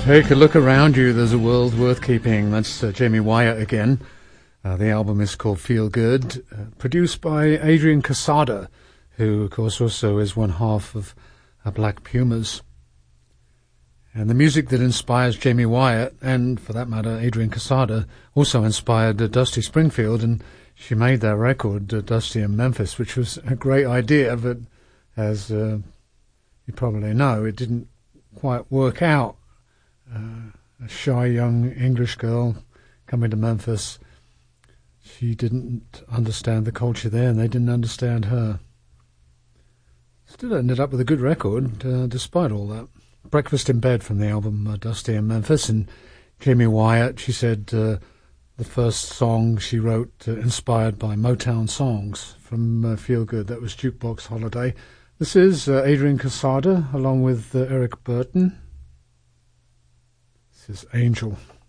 Take a look around you, there's a world worth keeping. That's Jamie Wyatt again. The album is called Feel Good, produced by Adrian Quesada, who of course also is one half of Black Pumas. And the music that inspires Jamie Wyatt, and for that matter Adrian Quesada, also inspired Dusty Springfield, and she made that record, Dusty in Memphis, which was a great idea, but as you probably know, it didn't quite work out. A shy young English girl coming to Memphis, she didn't understand the culture there, and they didn't understand her. Still ended up with a good record, despite all that. Breakfast in Bed from the album Dusty in Memphis, and Jamie Wyatt, she said the first song she wrote inspired by Motown songs from Feel Good. That was Jukebox Holiday. This is Adrian Quesada along with Eric Burton. This is Angel.